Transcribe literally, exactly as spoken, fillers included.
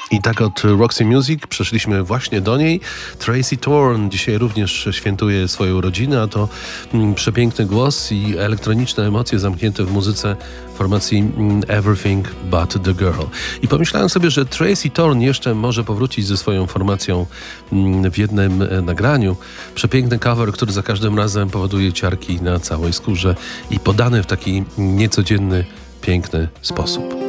I tak od Roxy Music przeszliśmy właśnie do niej. Tracy Thorn dzisiaj również świętuje swoją rodzinę, a to mm, przepiękny głos i elektroniczne emocje zamknięte w muzyce formacji mm, Everything But The Girl. I pomyślałem sobie, że Tracy Thorn jeszcze może powrócić ze swoją formacją mm, w jednym e, nagraniu. Przepiękny cover, który za każdym razem powoduje ciarki na całej skórze i podany w taki niecodzienny, piękny sposób.